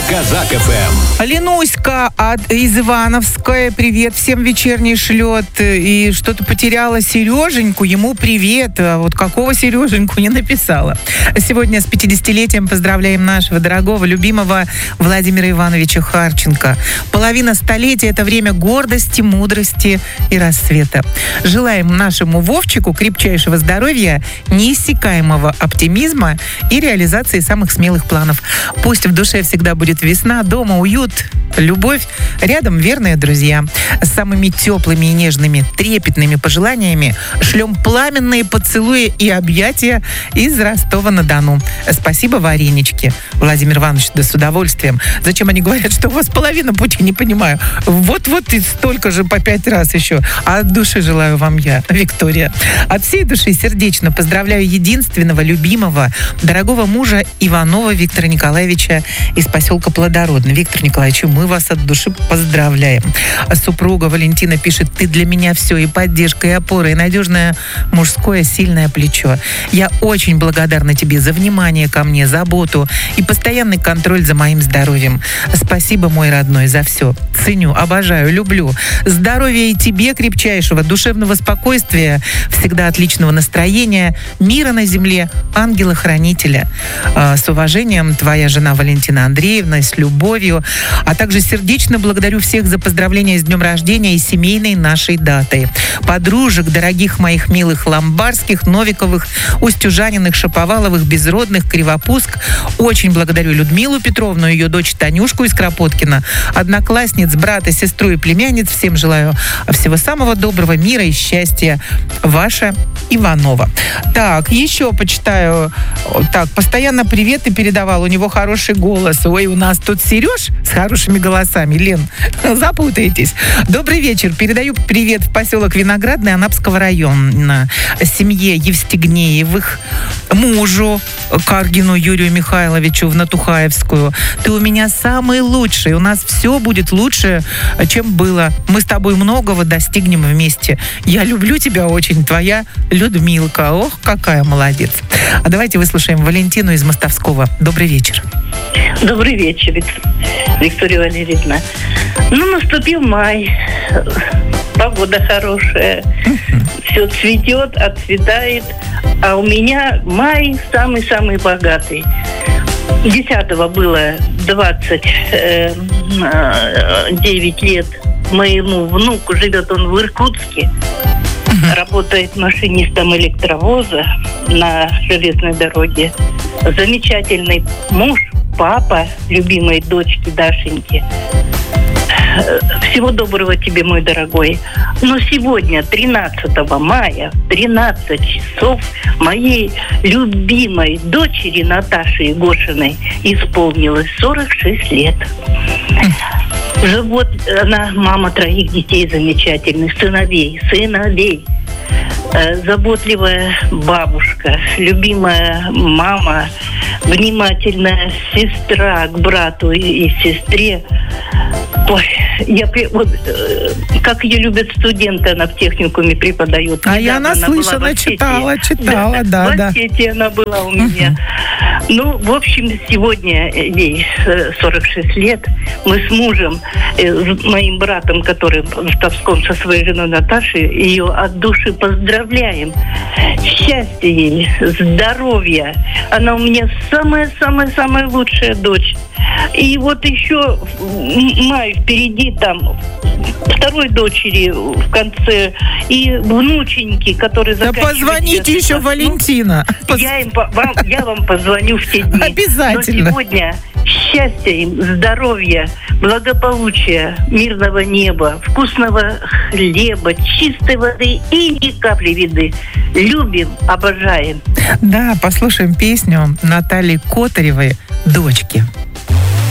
Казак ФМ. Ленуська из Ивановской. Привет всем вечерний шлет. И что-то потеряла Сереженьку. Ему привет. А вот какого Сереженьку не написала. Сегодня с 50-летием поздравляем нашего дорогого, любимого Владимира Ивановича Харченко. Половина столетия — это время гордости, мудрости и рассвета. Желаем нашему Вовчику крепчайшего здоровья, неиссякаемого оптимизма и реализации самых смелых планов. Пусть в душе всегда будет весна, дома уют, любовь, рядом верные друзья. С самыми теплыми и нежными, трепетными пожеланиями шлем пламенные поцелуи и объятия из Ростова-на-Дону. Спасибо, варенички. Владимир Иванович, да с удовольствием. Зачем они говорят, что у вас половина пути, не понимаю. Вот и столько же по 5 раз еще. А от души желаю вам я, Виктория. От всей души сердечно поздравляю единственного, любимого, дорогого мужа Иванова Виктора Николаевича из поселка Плодородный. Виктор Николаевич, мы вас от души поздравляем. Супруга Валентина пишет: ты для меня все, и поддержка, и опора, и надежное мужское сильное плечо. Я очень благодарна тебе за внимание ко мне, заботу и постоянный контроль за моим здоровьем. Спасибо, мой родной, за все. Ценю, обожаю, люблю. Здоровья и тебе крепчайшего, душевного спокойствия, всегда отличного настроения, мира на земле, ангела-хранителя. С уважением, твоя жена Валентина Андреевна, с любовью. А также сердечно благодарю всех за поздравления с днем рождения и семейной нашей датой. Подружек, дорогих моих милых Ломбарских, Новиковых, Устюжаниных, Шаповаловых, Безродных, Кривопуск. Очень благодарю Людмилу Петровну, ее дочь Танюшку из Кропоткина, одноклассниц, брата, сестру и племянниц. Всем желаю всего самого доброго, мира и счастья. Ваша Иванова. Так, еще почитаю. Так, постоянно приветы передавал, у него хороший голос. Ой, у нас тут Сереж с хорошими голосами. Лен, запутаетесь. Добрый вечер. Передаю привет в поселок Виноградный Анапского района. Семье Евстигнеевых, мужу Каргину Юрию Михайловичу в Натухаевскую. Ты у меня самый лучший. У нас все будет лучше, чем было. Мы с тобой многого достигнем вместе. Я люблю тебя очень. Твоя Людмилка. Ох, какая молодец. А давайте выслушаем Валентину из Мостовского. Добрый вечер. Добрый вечер, Виктория Валерьевна. Наступил май. Погода хорошая. Все цветет, отцветает. А у меня май самый-самый богатый. 10-го было 29 лет моему внуку. Живет он в Иркутске. Работает машинистом электровоза на железной дороге. Замечательный муж, папа любимой дочки Дашеньки. Всего доброго тебе, мой дорогой. Но сегодня, 13 мая, в 13 часов, моей любимой дочери Наташи Егошиной исполнилось 46 лет. Уже вот она мама 3 детей замечательных, сыновей. Заботливая бабушка, любимая мама, внимательная сестра к брату и сестре. Ой, как ее любят студенты, она в техникуме преподает. А я наслышана, читала, да. В Осетии она была у меня. В общем, сегодня ей 46 лет. Мы с мужем, с моим братом, который в Ростовском, со своей женой Наташей, ее от души поздравляем. Счастья ей, здоровья. Она у меня самая лучшая дочь. И вот еще май впереди, там второй дочери в конце и внученьки, которые заканчивают. Да позвоните еще, Валентина. Я вам позвоню в те дни. Обязательно. Но сегодня счастья им, здоровья, благополучия, мирного неба, вкусного хлеба, чистой воды и ни капли беды. Любим, обожаем. Да, послушаем песню Натальи Котаревой «Дочки».